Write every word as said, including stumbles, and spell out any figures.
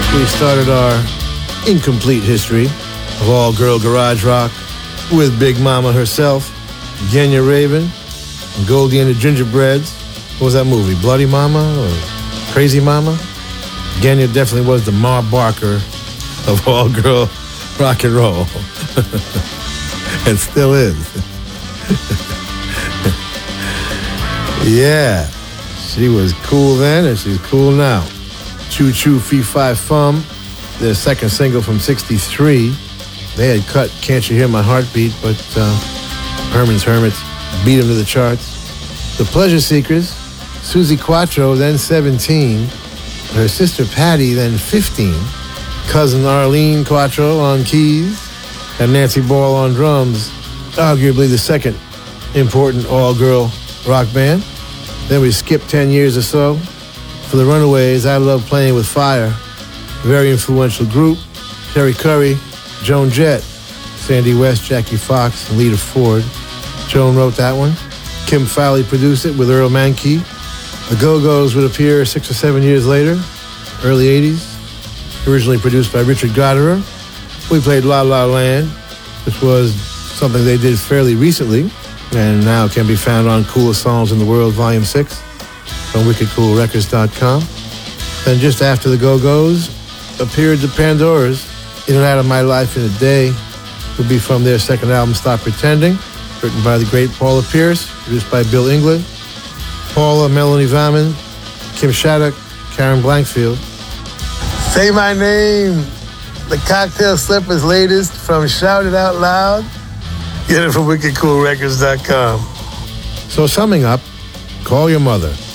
We started our incomplete history of all-girl garage rock with Big Mama herself, Genya Raven, and Goldie and the Gingerbreads. What was that movie, Bloody Mama or Crazy Mama? Genya definitely was the Ma Barker of all-girl rock and roll. And still is. Yeah, she was cool then and she's cool now. Choo Choo Fee Fi Fum, their second single from sixty-three. They had cut Can't You Hear My Heartbeat, but uh, Herman's Hermits beat them to the charts. The Pleasure Seekers, Susie Quattro, then seventeen. Her sister Patty, then fifteen. Cousin Arlene Quattro on keys. And Nancy Ball on drums. Arguably the second important all-girl rock band. Then we skipped ten years or so. For the Runaways, I Love Playing with Fire. Very influential group. Terry Curry, Joan Jett, Sandy West, Jackie Fox, and Lita Ford. Joan wrote that one. Kim Fowley produced it with Earl Mankey. The Go-Go's would appear six or seven years later, early eighties. Originally produced by Richard Gottehrer. We played La La Land, which was something they did fairly recently, and now can be found on Coolest Songs in the World, Volume six, from wicked cool records dot com. Then just after the Go-Go's appeared the Pandoras. In and Out of My Life in a Day would be from their second album, Stop Pretending, written by the great Paula Pierce, produced by Bill England. Paula, Melanie Vaman, Kim Shattuck, Karen Blankfield. Say My Name, the Cocktail Slippers' latest from Shout It Out Loud. Get it from wicked cool records dot com. So summing up, call your mother.